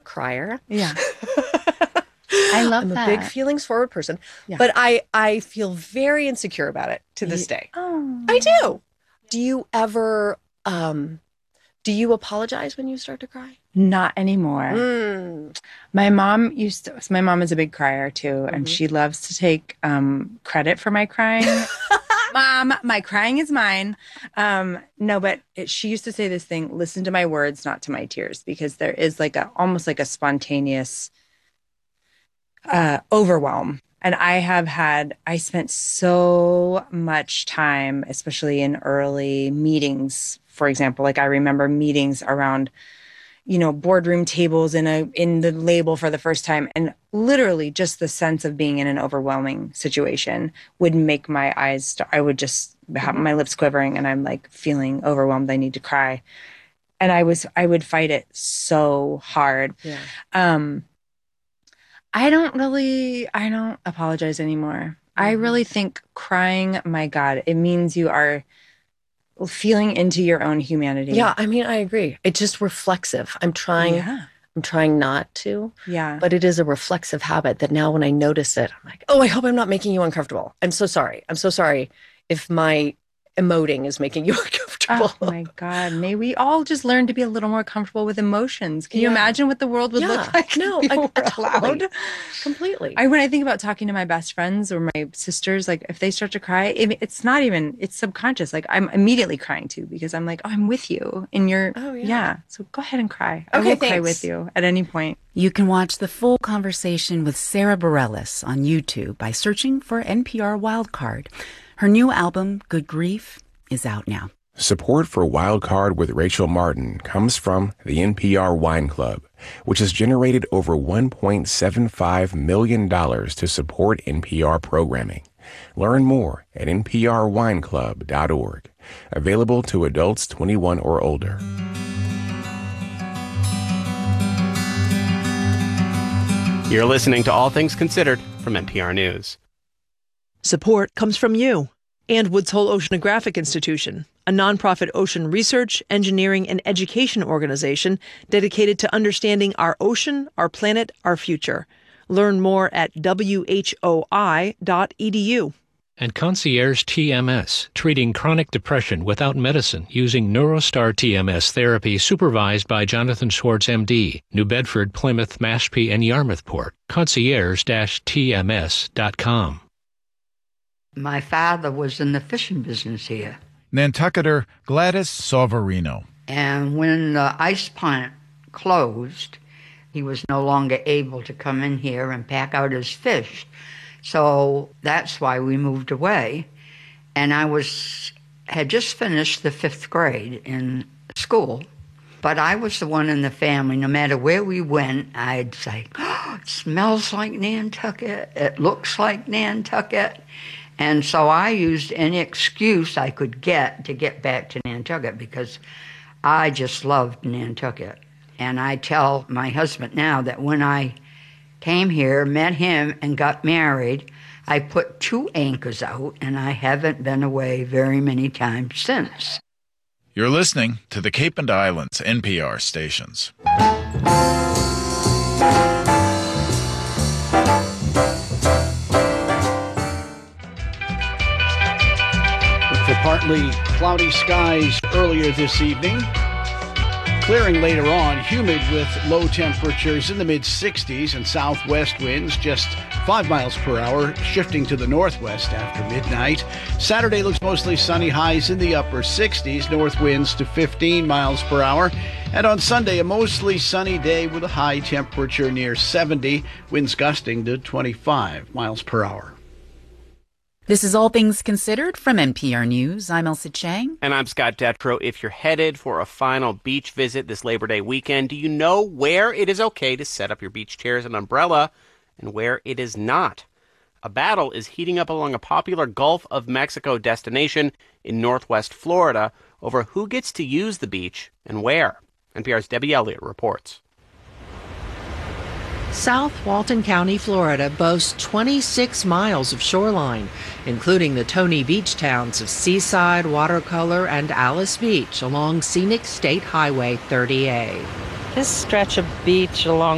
crier. Yeah. I love I'm that. a big feelings forward person, Yeah. but I feel very insecure about it to this day. Oh. I do. Do you ever, do you apologize when you start to cry? Not anymore. My mom my mom is a big crier too, and she loves to take credit for my crying. Mom, my crying is mine. No, but she used to say this thing, listen to my words, not to my tears, because there is almost like a spontaneous overwhelm. And I spent so much time, especially in early meetings, for example, like I remember meetings around, boardroom tables in the label for the first time. And literally just the sense of being in an overwhelming situation would make my eyes, I would just have my lips quivering and I'm like feeling overwhelmed. I need to cry. And I would fight it so hard. Yeah. I don't apologize anymore. I really think crying, my God, it means you are feeling into your own humanity. Yeah, I mean, I agree. It's just reflexive. I'm trying not to. Yeah. But it is a reflexive habit that now when I notice it, I'm like, oh, I hope I'm not making you uncomfortable. I'm so sorry. I'm so sorry if my emoting is making you uncomfortable. Oh my God. May we all just learn to be a little more comfortable with emotions. Can you imagine what the world would look like? No, totally. Completely. When I think about talking to my best friends or my sisters, like if they start to cry, it's subconscious. Like I'm immediately crying too, because I'm like, oh, I'm with you in your, So go ahead and cry. I will cry with you at any point. You can watch the full conversation with Sarah Bareilles on YouTube by searching for NPR Wildcard. Her new album, Good Grief, is out now. Support for Wildcard with Rachel Martin comes from the NPR Wine Club, which has generated over $1.75 million to support NPR programming. Learn more at nprwineclub.org. Available to adults 21 or older. You're listening to All Things Considered from NPR News. Support comes from you and Woods Hole Oceanographic Institution, a nonprofit ocean research, engineering, and education organization dedicated to understanding our ocean, our planet, our future. Learn more at whoi.edu. And Concierge TMS, treating chronic depression without medicine using NeuroStar TMS therapy supervised by Jonathan Schwartz, MD, New Bedford, Plymouth, Mashpee, and Yarmouthport. Concierge-TMS.com. My father was in the fishing business here. Nantucketer Gladys Soverino. And when the ice plant closed, he was no longer able to come in here and pack out his fish. So that's why we moved away. And I had just finished the 5th grade in school. But I was the one in the family, no matter where we went, I'd say, oh, it smells like Nantucket. It looks like Nantucket. And so I used any excuse I could get to get back to Nantucket because I just loved Nantucket. And I tell my husband now that when I came here, met him, and got married, I put 2 anchors out, and I haven't been away very many times since. You're listening to the Cape and Islands NPR stations. For partly cloudy skies earlier this evening. Clearing later on, humid with low temperatures in the mid-60s and southwest winds just 5 miles per hour, shifting to the northwest after midnight. Saturday looks mostly sunny, highs in the upper 60s, north winds to 15 miles per hour. And on Sunday, a mostly sunny day with a high temperature near 70, winds gusting to 25 miles per hour. This is All Things Considered from NPR News. I'm Elsa Chang. And I'm Scott Detrow. If you're headed for a final beach visit this Labor Day weekend, do you know where it is okay to set up your beach chairs and umbrella and where it is not? A battle is heating up along a popular Gulf of Mexico destination in northwest Florida over who gets to use the beach and where. NPR's Debbie Elliott reports. South Walton County, Florida boasts 26 miles of shoreline, including the Tony Beach towns of Seaside, Watercolor, and Alice Beach along scenic State Highway 30A. This stretch of beach along